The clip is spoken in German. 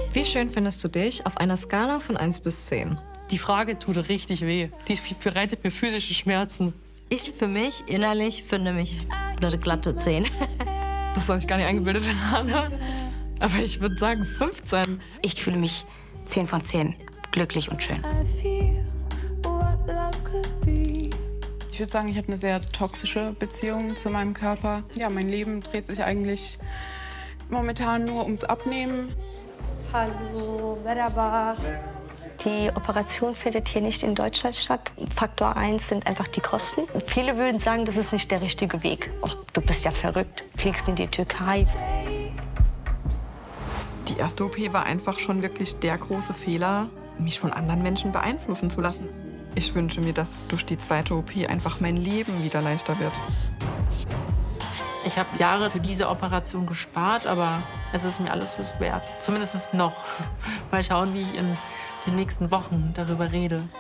Wie schön findest du dich auf einer Skala von 1 bis 10? Die Frage tut richtig weh. Die bereitet mir physische Schmerzen. Ich für mich innerlich finde mich eine glatte 10. Das soll ich gar nicht eingebildet haben. Aber ich würde sagen 15. Ich fühle mich 10 von 10. Glücklich und schön. Ich würde sagen, ich habe eine sehr toxische Beziehung zu meinem Körper. Ja, mein Leben dreht sich eigentlich momentan nur ums Abnehmen. Hallo, merhaba. Die Operation findet hier nicht in Deutschland statt. Faktor 1 sind einfach die Kosten. Viele würden sagen, das ist nicht der richtige Weg. Och, du bist ja verrückt, fliegst in die Türkei. Die erste OP war einfach schon wirklich der große Fehler, mich von anderen Menschen beeinflussen zu lassen. Ich wünsche mir, dass durch die zweite OP einfach mein Leben wieder leichter wird. Ich habe Jahre für diese Operation gespart, aber es ist mir alles das wert. Zumindest noch. Mal schauen, wie ich in den nächsten Wochen darüber rede.